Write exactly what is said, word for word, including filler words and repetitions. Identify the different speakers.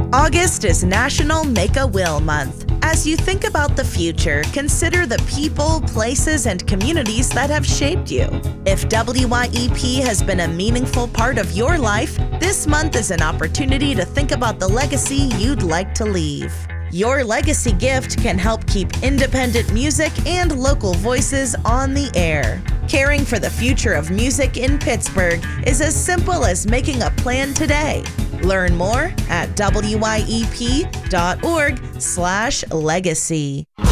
Speaker 1: August is National Make a Will Month. As you think about the future, consider the people, places, and communities that have shaped you. If W Y E P has been a meaningful part of your life, this month is an opportunity to think about the legacy you'd like to leave. Your legacy gift can help keep independent music and local voices on the air. Caring for the future of music in Pittsburgh is as simple as making a plan today. Learn more at W Y E P dot org slash legacy.